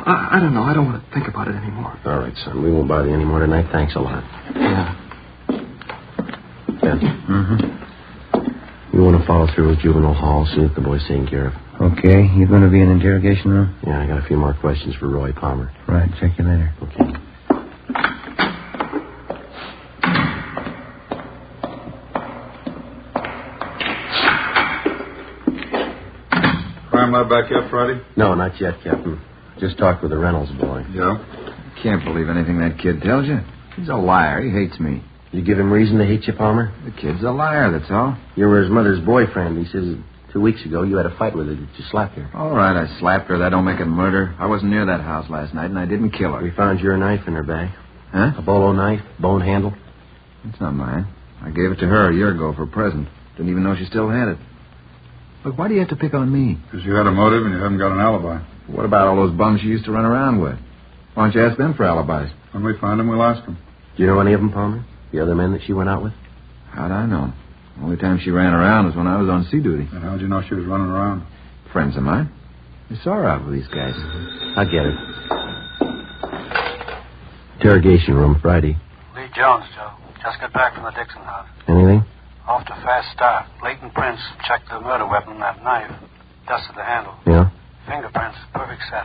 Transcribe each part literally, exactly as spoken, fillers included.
I, I don't know. I don't want to think about it anymore. All right, son. We won't bother you anymore tonight. Thanks a lot. Yeah. Ben. Mm-hmm. You want to follow through with juvenile hall, see if the boy's taken care of. Okay. You going to be in the interrogation room? Yeah, I got a few more questions for Roy Palmer. Right. Check you later. Okay. Crime lab back yet, Friday? No, not yet, Captain. Just talked with the Reynolds boy. Yeah? Can't believe anything that kid tells you. He's a liar. He hates me. You give him reason to hate you, Palmer? The kid's a liar, that's all. You were his mother's boyfriend. He says two weeks ago you had a fight with her. Did you slap her? All right, I slapped her. That don't make it murder. I wasn't near that house last night, and I didn't kill her. We found your knife in her bag. Huh? A bolo knife, bone handle. It's not mine. I gave it to her a year ago for a present. Didn't even know she still had it. Look, why do you have to pick on me? Because you had a motive and you haven't got an alibi. What about all those bums you used to run around with? Why don't you ask them for alibis? When we find them, we'll ask them. Do you know any of them, Palmer? The other men that she went out with? How'd I know? The only time she ran around was when I was on sea duty. And how'd you know she was running around? Friends of mine. I saw her out with these guys. I'll get it. Interrogation room, Friday. Lee Jones, Joe. Just got back from the Dixon house. Anything? Off to fast start. Leighton Prince checked the murder weapon, that knife. Dusted the handle. Yeah? Fingerprints, perfect set.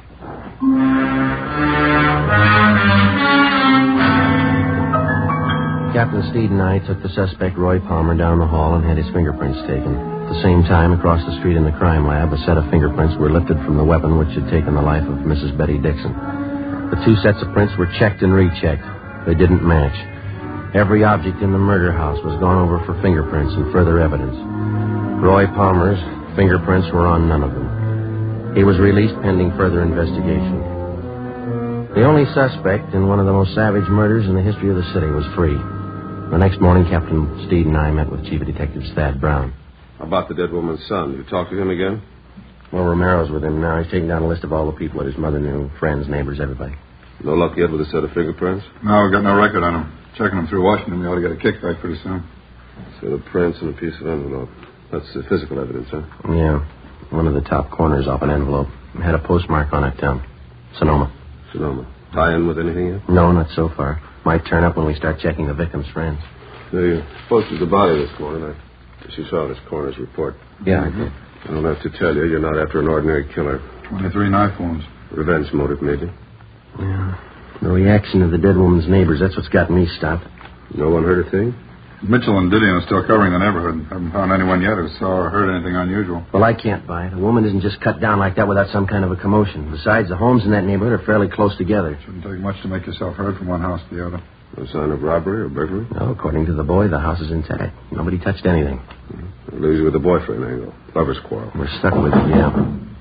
Captain Steed and I took the suspect, Roy Palmer, down the hall and had his fingerprints taken. At the same time, across the street in the crime lab, a set of fingerprints were lifted from the weapon which had taken the life of Missus Betty Dixon. The two sets of prints were checked and rechecked. They didn't match. Every object in the murder house was gone over for fingerprints and further evidence. Roy Palmer's fingerprints were on none of them. He was released pending further investigation. The only suspect in one of the most savage murders in the history of the city was free. The next morning, Captain Steed and I met with Chief Detective Thad Brown. How about the dead woman's son? You talk to him again? Well, Romero's with him now. He's taking down a list of all the people that his mother knew, friends, neighbors, everybody. No luck yet with a set of fingerprints? No, we've got no record on him. Checking them through Washington, we ought to get a kickback pretty soon. Set of prints and a piece of envelope. That's the physical evidence, huh? Yeah. One of the top corners off an envelope. Had a postmark on it, um, Sonoma. Sonoma. Tie in with anything yet? No, not so far. Might turn up when we start checking the victim's friends. They posted the body this morning. I guess you saw this coroner's report. Yeah, I did. I don't have to tell you, you're not after an ordinary killer. twenty-three knife wounds. Revenge motive, maybe. Yeah. The reaction of the dead woman's neighbors, that's what's got me stopped. No one heard a thing? Mitchell and Didion are still covering the neighborhood. Haven't found anyone yet who saw or heard anything unusual. Well, I can't buy it. A woman isn't just cut down like that without some kind of a commotion. Besides, the homes in that neighborhood are fairly close together. Shouldn't take much to make yourself heard from one house to the other. No sign of robbery or burglary? No, according to the boy, the house is intact. Nobody touched anything. It leaves you with the boyfriend angle. Lover's quarrel. We're stuck with it, yeah.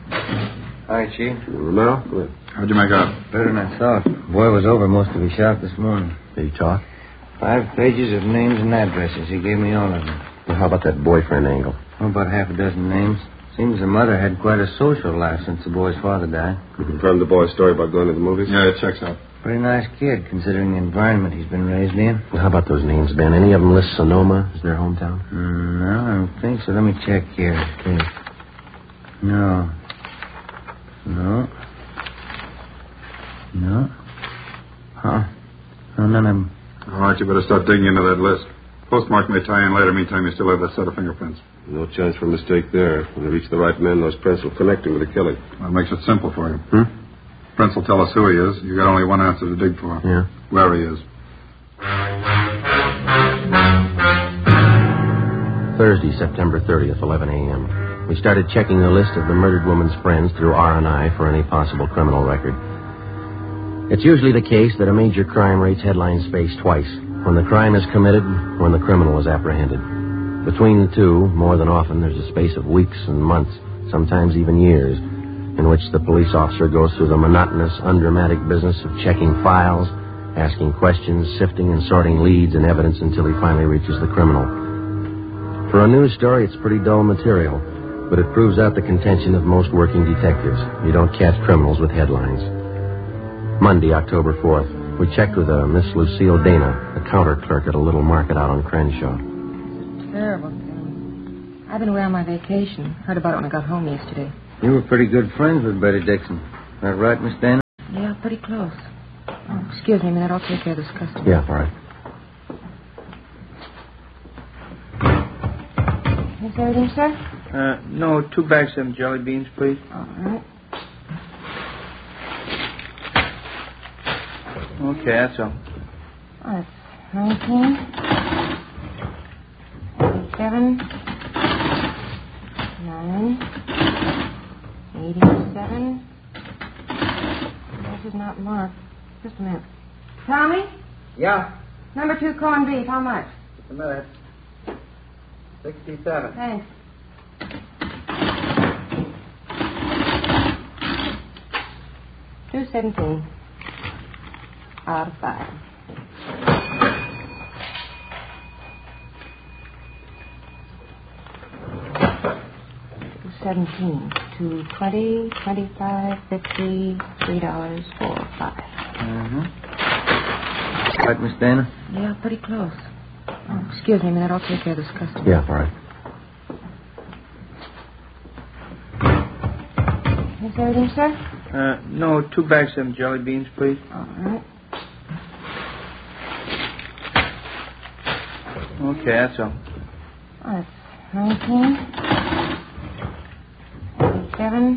Hi, Chief. Romero? Go ahead. How'd you make out? Better than I thought. Boy was over most of his shop this morning. Did he talk? Five pages of names and addresses. He gave me all of them. Well, how about that boyfriend angle? Oh, about half a dozen names. Seems the mother had quite a social life since the boy's father died. You confirmed the boy's story about going to the movies? Yeah, it checks out. Pretty nice kid, considering the environment he's been raised in. Well, how about those names, Ben? Any of them list Sonoma as their hometown? Mm, no, I don't think so. Let me check here. Okay. No. No. No. Huh. No, none of them. All right, you better start digging into that list. Postmark may tie in later. Meantime, you still have that set of fingerprints. No chance for a mistake there. When they reach the right men, those prints will connect him with the killing. That makes it simple for you. Hmm? Prince will tell us who he is. You got only one answer to dig for. Yeah. Where he is. Thursday, September thirtieth, eleven a.m. We started checking the list of the murdered woman's friends through R and I for any possible criminal record. It's usually the case that a major crime rates headline space twice. When the crime is committed, when the criminal is apprehended. Between the two, more than often, there's a space of weeks and months, sometimes even years, in which the police officer goes through the monotonous, undramatic business of checking files, asking questions, sifting and sorting leads and evidence until he finally reaches the criminal. For a news story, it's pretty dull material, but it proves out the contention of most working detectives. You don't catch criminals with headlines. Monday, October fourth, we checked with a Miss Lucille Dana, a counter clerk at a little market out on Crenshaw. Terrible thing. I've been away on my vacation. Heard about it when I got home yesterday. You were pretty good friends with Betty Dixon. That right, Miss Dana? Yeah, pretty close. Oh, excuse me a minute. I'll take care of this customer. Yeah, all right. Is there anything, sir? Uh, no, two bags of them jelly beans, please. All right. Okay, that's all. Oh, that's nineteen. eighty-seven. Nine. Eighty-seven. This is not marked. Just a minute. Tommy? Yeah, Number two corned beef. How much? just a minute. Sixty-seven. Thanks. Two seventeen. Out of five. Two seventeen. Two twenty, twenty-five, fifty, three dollars, four, five. Mm-hmm. Right, Miss Dana? Yeah, pretty close. Oh, excuse me a minute. I'll take care of this customer. Yeah, all right. Is there anything, sir? Uh, no, two bags of them jelly beans, please. All right. Okay, that's all. Oh, that's nineteen. eighty-seven.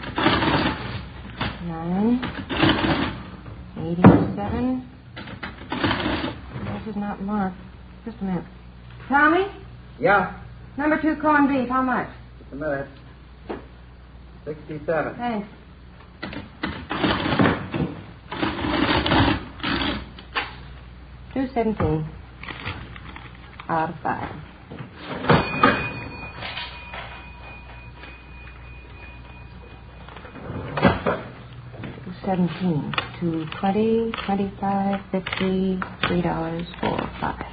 Nine. Eighty-seven. This is not marked. Just a minute. Tommy? Yeah, Number two corned beef. How much? just a minute. Sixty-seven. Thanks. Two seventeen. Out of five. Two seventeen. Two twenty, twenty-five, fifty, three dollars, four, five.